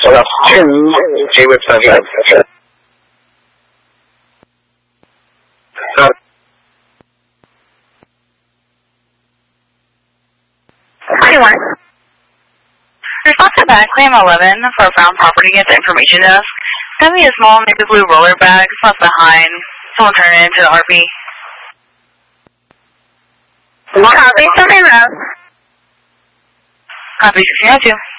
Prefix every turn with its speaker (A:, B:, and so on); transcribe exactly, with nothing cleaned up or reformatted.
A: J with sunshine.
B: twenty-one. Response to back claim eleven for found property at the information desk. Send me a small navy blue roller bag left behind. Someone turn it into the R V. Copy, something else. Copy, sixteen oh two.